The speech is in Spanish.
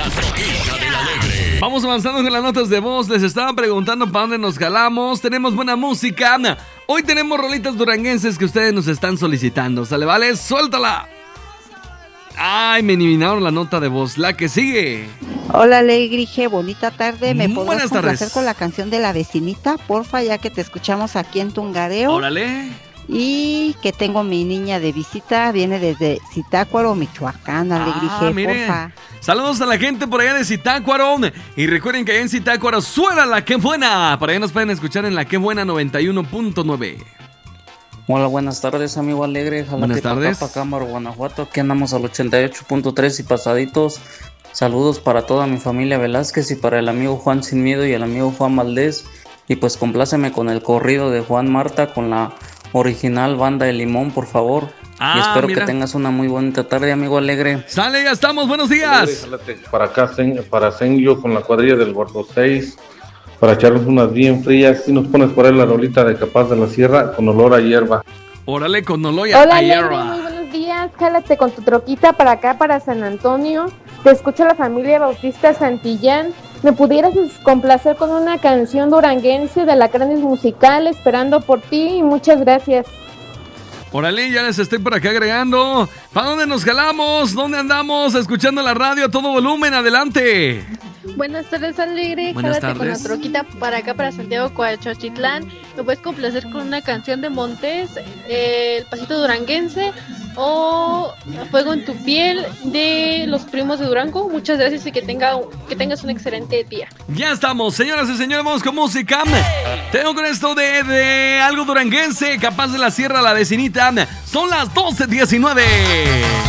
Troquita del Alegre. Vamos avanzando con las notas de voz. Les estaba preguntando para dónde nos jalamos. Tenemos buena música. Hoy tenemos rolitas duranguenses que ustedes nos están solicitando. ¿Sale, vale? ¡Suéltala! Ay, me eliminaron la nota de voz. La que sigue. Hola, Alegrije, bonita tarde. ¿Me podrás Buenas tardes. complacer con la canción de La Vecinita? Porfa, ya que te escuchamos aquí en Tungareo. Órale. Y que tengo mi niña de visita, viene desde Zitácuaro, Michoacán, Alegrije, mire. porfa. Saludos a la gente por allá de Zitácuaro. Y recuerden que allá en Zitácuaro suena La Que Buena. Por allá nos pueden escuchar en La Que Buena 91.9. Hola, buenas tardes, amigo Alegre. Buenas tardes. Para Cámara, Guanajuato. Aquí andamos al 88.3 y pasaditos. Saludos para toda mi familia Velázquez y para el amigo Juan Sin Miedo y el amigo Juan Valdés. Y pues compláceme con el corrido de Juan Marta con la original Banda de Limón, por favor. Y espero que tengas una muy bonita tarde, amigo Alegre. Sale, ya estamos, buenos días. Para acá, para Senyo con la cuadrilla del Gordo 6. Para echarnos unas bien frías. Si nos pones por ahí la rolita de Capaz de la Sierra con olor a hierba. Órale, con olor Hola, a Alegre, hierba. muy buenos días. Jálate con tu troquita para acá, para San Antonio. Te escucha la familia Bautista Santillán. ¿Me pudieras complacer con una canción duranguense de Alacranes Musical? Esperando por ti y muchas gracias. Órale, ya les estoy por acá agregando. ¿Para dónde nos jalamos? ¿Dónde andamos? Escuchando la radio a todo volumen. Adelante. Buenas tardes, Alegre. Buenas Jálate con la tardes. troquita para acá, para Santiago Coachochitlán. ¿Me puedes complacer con una canción de Montés, El Pasito Duranguense o Fuego en tu Piel de Los Primos de Durango? Muchas gracias y que tengas un excelente día. Ya estamos, señoras y señores, vamos con música. Tengo con esto de algo duranguense, Capaz de la Sierra, La Vecinita. Son las 12:19.